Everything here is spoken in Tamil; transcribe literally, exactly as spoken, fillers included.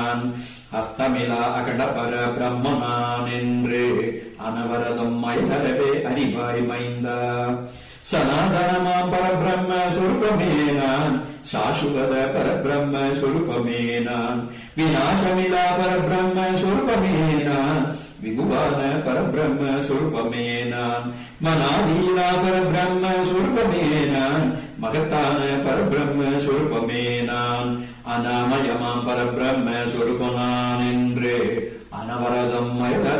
நான் அஸ்தமிலா அகட பர பிரம்மனான் என்று அனவரதம் மயலரவே அறிவாய் மைந்தா. சனாதனமாம் பரபிரம்ம சொருபமே நான் சாசுவத பரபிரம்ம சொருபமே நான் விநாசமிலா பரபிரம்ம சொருபமே நான் விகுவான பரபிரம்ம சொருபமே நான் மனாதீனா பரபிரம்ம சொருபமே நான் மகத்தான பரபிரம்ம சொருபமே நான் அனாமயமாம் பரபிரம்ம சொருபனான் என்று அனவரதம் மயல